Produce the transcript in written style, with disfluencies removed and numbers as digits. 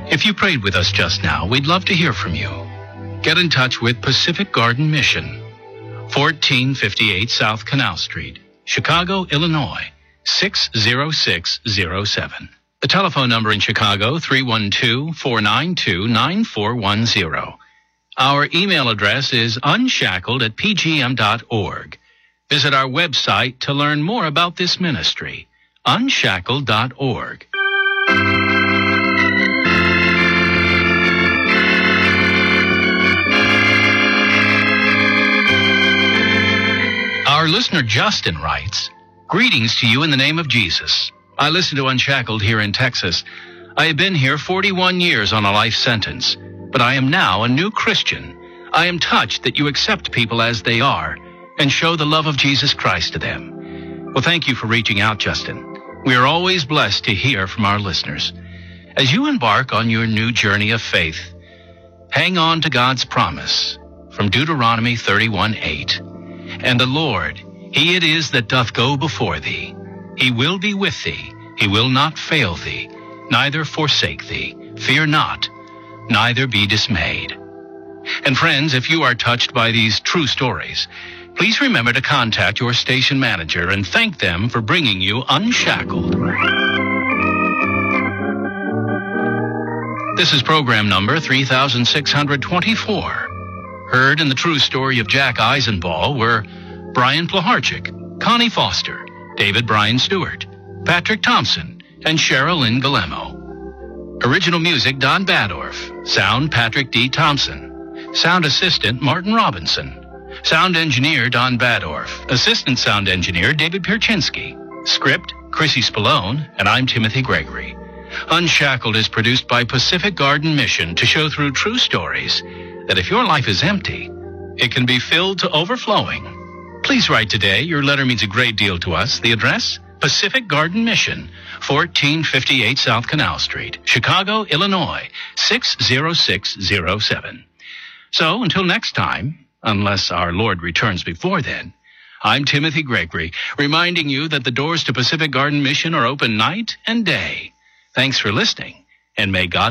If you prayed with us just now, we'd love to hear from you. Get in touch with Pacific Garden Mission, 1458 South Canal Street, Chicago, Illinois, 60607. The telephone number in Chicago, 312-492-9410. Our email address is unshackled@pgm.org. Visit our website to learn more about this ministry, unshackled.org. Our listener Justin writes, "Greetings to you in the name of Jesus. I listen to Unshackled here in Texas. I have been here 41 years on a life sentence, but I am now a new Christian. I am touched that you accept people as they are and show the love of Jesus Christ to them." Well, thank you for reaching out, Justin. We are always blessed to hear from our listeners. As you embark on your new journey of faith, hang on to God's promise from Deuteronomy 31:8. "And the Lord, he it is that doth go before thee. He will be with thee. He will not fail thee, neither forsake thee. Fear not, neither be dismayed." And friends, if you are touched by these true stories, please remember to contact your station manager and thank them for bringing you Unshackled. This is program number 3624. Heard in the true story of Jack Eisenball were Brian Plaharchik, Connie Foster, David Brian Stewart, Patrick Thompson, and Cheryl Lynn Guillermo. Original music, Don Badorf. Sound, Patrick D. Thompson. Sound assistant, Martin Robinson. Sound engineer, Don Badorf. Assistant sound engineer, David Pierczynski. Script, Chrissy Spallone, and I'm Timothy Gregory. Unshackled is produced by Pacific Garden Mission to show through true stories that if your life is empty, it can be filled to overflowing. Please write today. Your letter means a great deal to us. The address, Pacific Garden Mission, 1458 South Canal Street, Chicago, Illinois, 60607. So until next time, unless our Lord returns before then, I'm Timothy Gregory, reminding you that the doors to Pacific Garden Mission are open night and day. Thanks for listening, and may God